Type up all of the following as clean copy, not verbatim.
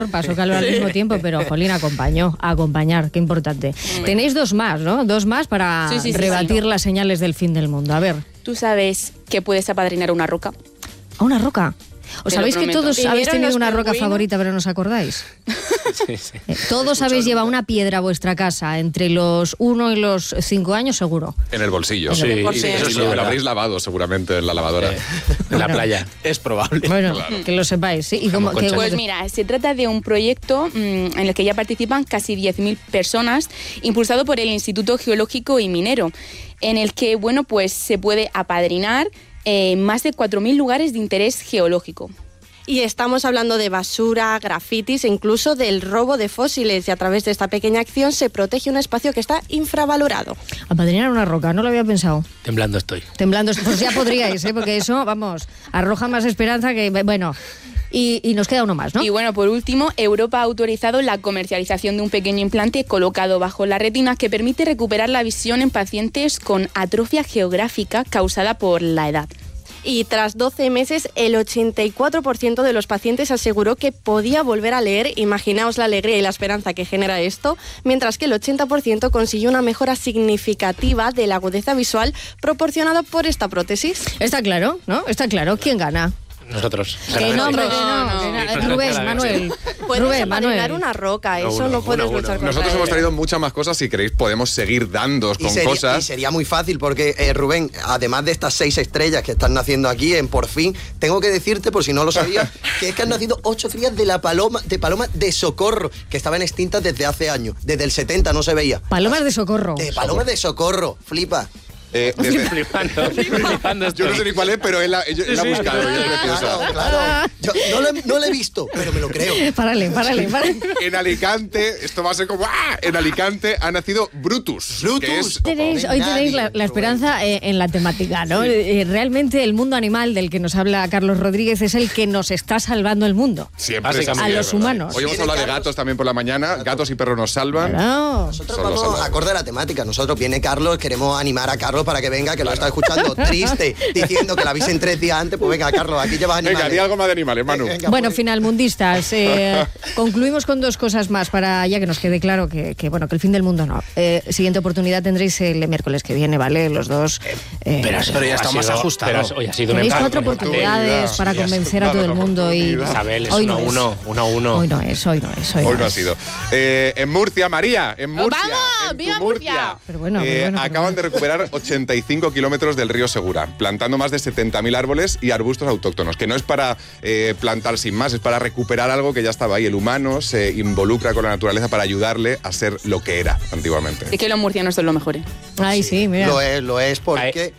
pasó calor al mismo tiempo, pero Jolín acompañar, qué importante. Tenéis 2 más, ¿no? 2 más para rebatir las señales del fin del mundo. A ver. ¿Tú sabes que puedes apadrinar una roca? ¿A una roca? ¿Os sabéis que todos habéis tenido una roca pingüinos favorita, pero no os acordáis? Sí, sí. Todos habéis llevado una piedra a vuestra casa entre los 1 y los 5 años, seguro. En el bolsillo. En el bolsillo. Eso sí, lo habréis lavado seguramente en la lavadora. En la playa. Es probable. Bueno, que lo sepáis, ¿sí? ¿Y cómo, Pues mira, se trata de un proyecto en el que ya participan casi 10.000 personas, impulsado por el Instituto Geológico y Minero, en el que, bueno, pues se puede apadrinar más de 4.000 lugares de interés geológico. Y estamos hablando de basura, grafitis e incluso del robo de fósiles. Y a través de esta pequeña acción se protege un espacio que está infravalorado. Apadrinar una roca, no lo había pensado. Temblando estoy. Temblando, pues ya podríais, porque eso, vamos, arroja más esperanza que... Bueno, y nos queda uno más, ¿no? Y bueno, por último, Europa ha autorizado la comercialización de un pequeño implante colocado bajo la retina que permite recuperar la visión en pacientes con atrofia geográfica causada por la edad. Y tras 12 meses, el 84% de los pacientes aseguró que podía volver a leer. Imaginaos la alegría y la esperanza que genera esto, mientras que el 80% consiguió una mejora significativa de la agudeza visual proporcionada por esta prótesis. Está claro, ¿no? Está claro. ¿Quién gana? Nosotros. Que no, hombre, que no. Rubén, Manuel. Puedes apadrinar una roca, eso no puedes luchar contra Nosotros hemos traído muchas más cosas, si queréis podemos seguir dándoos con cosas. Y sería muy fácil porque, Rubén, además de estas 6 estrellas que están naciendo aquí en Por Fin, tengo que decirte, por si no lo sabías, que es que han nacido 8 crías de paloma de Socorro, que estaban extintas desde hace años. Desde el 70 no se veía. Palomas de Socorro. Palomas de Socorro, flipa. Flipando Yo no sé ni cuál es, pero él la ha buscado. Y es preciosa. Claro. Yo no lo he visto, pero me lo creo. Párale. En Alicante, esto va a ser como... ¡ah! En Alicante ha nacido Brutus. Que es, Hoy tenéis la esperanza en la temática, ¿no? Sí. Realmente el mundo animal del que nos habla Carlos Rodríguez es el que nos está salvando el mundo. Siempre a los humanos. Hoy hemos hablado de gatos también por la mañana. Gatos y perros nos salvan. Claro. Nosotros vamos acorde a la temática. Nosotros viene Carlos, queremos animar a Carlos para que venga, que lo está escuchando triste, diciendo que la avisen 3 días antes. Pues venga, Carlos, aquí llevas animales. Venga, di algo más de animales, Manu. Bueno, finalmundistas, concluimos con 2 cosas más para ya que nos quede claro que el fin del mundo no. Siguiente oportunidad tendréis el miércoles que viene, ¿vale? Los 2. Pero ya está más ajustado. Pero hoy ha sido tenéis 4 oportunidades para convencer a todo el mundo y Isabel, es hoy 1-1. Hoy no es. Hoy no ha sido. En Murcia, María, en Murcia. ¡Vamos! ¡Viva Murcia! Pero bueno, acaban de recuperar 85 kilómetros del río Segura, plantando más de 70.000 árboles y arbustos autóctonos, que no es para plantar sin más, es para recuperar algo que ya estaba ahí. El humano se involucra con la naturaleza para ayudarle a ser lo que era antiguamente. Es que los murcianos son lo mejor, ¿eh? Ay, sí, mira. Lo es porque...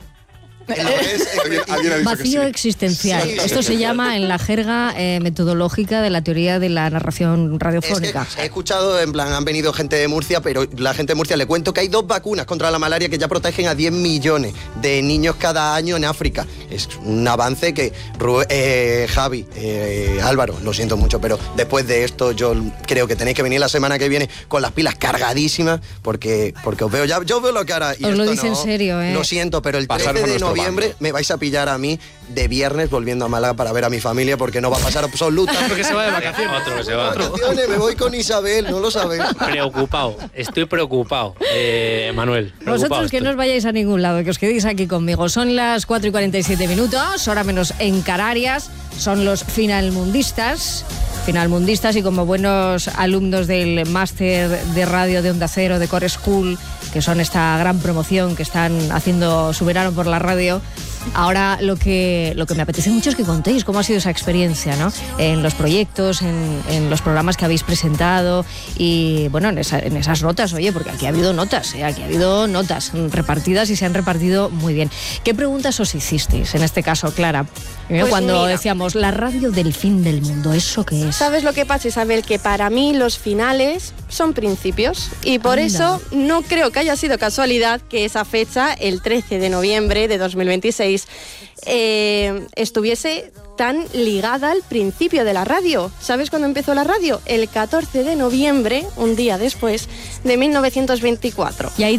Vacío existencial. Sí. Esto se llama en la jerga metodológica de la teoría de la narración radiofónica. He escuchado, en plan, han venido gente de Murcia, pero la gente de Murcia le cuento que hay 2 vacunas contra la malaria que ya protegen a 10 millones de niños cada año en África. Es un avance que Javi, Álvaro, lo siento mucho, pero después de esto yo creo que tenéis que venir la semana que viene con las pilas cargadísimas porque os veo ya, yo veo lo que hará. Os lo dice en serio, Lo siento, pero el 13 de noviembre me vais a pillar a mí de viernes volviendo a Málaga para ver a mi familia porque no va a pasar absolutamente. Porque se va de vacaciones. Otro que se va. Me voy con Isabel, no lo sabéis. Estoy preocupado, Manuel. Vosotros que no os vayáis a ningún lado, que os quedéis aquí conmigo. Son las 4:47, hora menos en Canarias. Son los finalmundistas y como buenos alumnos del máster de radio de Onda Cero, de Core School, que son esta gran promoción que están haciendo su verano por la radio. Ahora lo que me apetece mucho es que contéis cómo ha sido esa experiencia, ¿no? En los proyectos, en los programas que habéis presentado y, bueno, en esas notas, oye, porque aquí ha habido notas repartidas y se han repartido muy bien. ¿Qué preguntas os hicisteis, en este caso, Clara? Cuando decíamos la radio del fin del mundo, ¿eso qué es? ¿Sabes lo que pasa, Isabel? Que para mí los finales son principios y por eso no creo que haya sido casualidad que esa fecha, el 13 de noviembre de 2026, estuviese tan ligada al principio de la radio. ¿Sabes cuándo empezó la radio? El 14 de noviembre, un día después de 1924. Y ahí